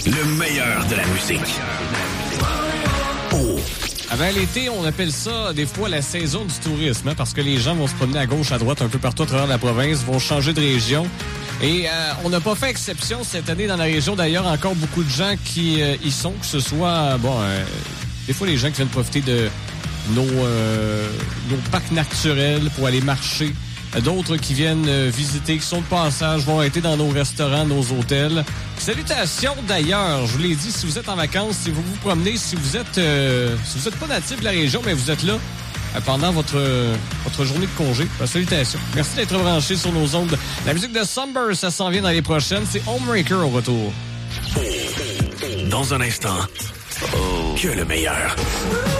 Le meilleur de la musique. Oh. Avant l'été, on appelle ça des fois la saison du tourisme, hein, parce que les gens vont se promener à gauche, à droite, un peu partout à travers la province, vont changer de région. Et on n'a pas fait exception cette année dans la région. D'ailleurs, encore beaucoup de gens qui y sont, que ce soit, des fois les gens qui viennent profiter de nos parcs naturels pour aller marcher. D'autres qui viennent visiter, qui sont de passage, vont être dans nos restaurants, nos hôtels. Salutations d'ailleurs, je vous l'ai dit, si vous êtes en vacances, si vous vous promenez, si vous êtes pas natif de la région, mais vous êtes là pendant votre journée de congé, salutations. Merci d'être branchés sur nos ondes. La musique de Summer, ça s'en vient dans les prochaines. C'est Homebreaker au retour. Dans un instant, que le meilleur.